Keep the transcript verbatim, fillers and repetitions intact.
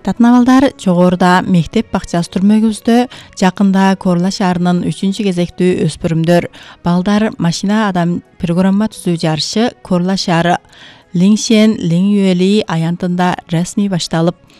Татнавалдар жоғырда мектеп бақчасы түрмөгүздө жакында Корла шаарынын үчүнчү кезектүү өспүрүмдөр балдар машина адам программа түзүү жарышы Корла шаары Лиңшен Лиңюэли аянтында расмий башталып,